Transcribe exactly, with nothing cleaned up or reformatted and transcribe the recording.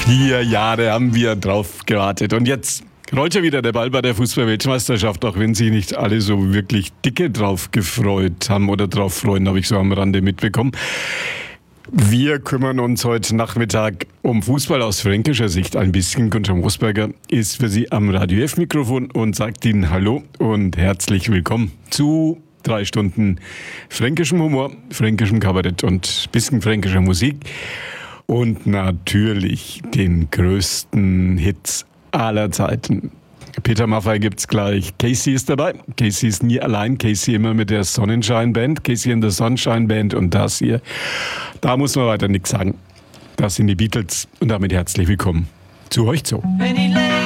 Vier Jahre haben wir drauf gewartet und jetzt rollt schon wieder der Ball bei der Fußball-Weltmeisterschaft, auch wenn sich nicht alle so wirklich dicke drauf gefreut haben oder drauf freuen, habe ich so am Rande mitbekommen. Wir kümmern uns heute Nachmittag um Fußball aus fränkischer Sicht ein bisschen. Gunther Mosberger ist für Sie am Radio F-Mikrofon und sagt Ihnen Hallo und herzlich willkommen zu drei Stunden fränkischem Humor, fränkischem Kabarett und bisschen fränkischer Musik. Und natürlich den größten Hits aller Zeiten. Peter Maffay gibt's gleich. Casey ist dabei. Casey ist nie allein. Casey immer mit der Sonnenschein Band. Casey in the Sunshine Band. Und das hier, da muss man weiter nichts sagen. Das sind die Beatles. Und damit herzlich willkommen zu euch so. Wenn die